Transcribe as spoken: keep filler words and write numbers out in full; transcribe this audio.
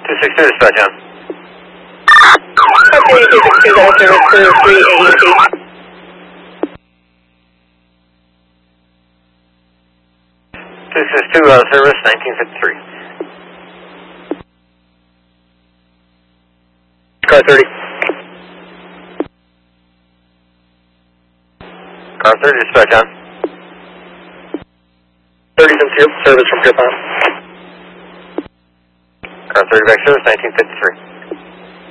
two six two, dispatch on. Okay, two six two, that was service to three A E T. two six two, out of service, nineteen fifty-three. Car thirty. Car thirty, dispatch on. thirty's in field service from Pierpont. Car thirty, back service, nineteen fifty-three.